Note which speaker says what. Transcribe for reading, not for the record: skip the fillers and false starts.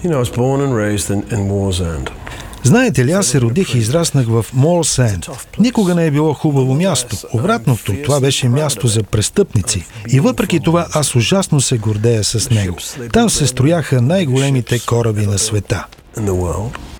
Speaker 1: Знаете ли, аз се родих и израснах в Молсенд. Никога не е било хубаво място. Обратното, това беше място за престъпници. И въпреки това аз ужасно се гордея с него. Там се строяха най-големите кораби на света.